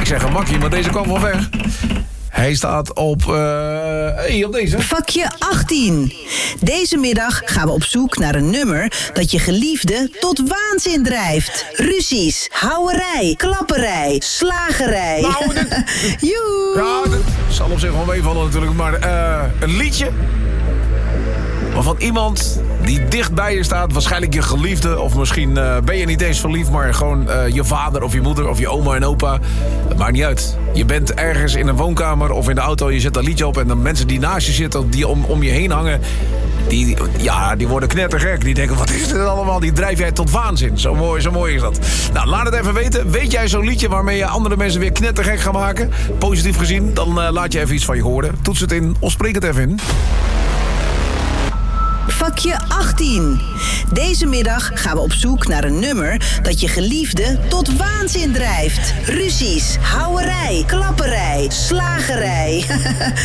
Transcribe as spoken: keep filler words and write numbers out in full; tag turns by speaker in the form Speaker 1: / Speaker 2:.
Speaker 1: Ik zeg een makkie, maar deze kwam wel weg. Hij staat op, uh, hey, op deze.
Speaker 2: Vakje achttien. Deze middag gaan we op zoek naar een nummer dat je geliefde tot waanzin drijft. Ruzies, houwerij, klapperij, slagerij.
Speaker 1: Nou, dit...
Speaker 2: Joe.
Speaker 1: Ja, dat zal op zich wel meevallen natuurlijk. Maar uh, een liedje waarvan iemand die dicht bij je staat, waarschijnlijk je geliefde, of misschien uh, ben je niet eens verliefd, maar gewoon uh, je vader of je moeder of je oma en opa. Het maakt niet uit. Je bent ergens in een woonkamer of in de auto, je zet een liedje op en de mensen die naast je zitten, die om, om je heen hangen, die, ja, die worden knettergek. Die denken, wat is dit allemaal? Die drijf jij tot waanzin. Zo mooi, zo mooi is dat. Nou, laat het even weten. Weet jij zo'n liedje waarmee je andere mensen weer knettergek gaat maken? Positief gezien, dan uh, laat je even iets van je horen. Toets het in of spreek het even in.
Speaker 2: Vakje achttien. Deze middag gaan we op zoek naar een nummer dat je geliefde tot waanzin drijft. Ruzies, houwerij, klapperij, slagerij.